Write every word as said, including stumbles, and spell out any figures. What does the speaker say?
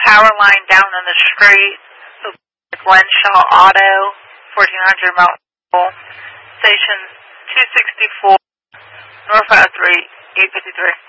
power line down in the street of Glenshaw Auto, fourteen hundred Mount Royal, station two sixty-four, North five three, eight fifty-three.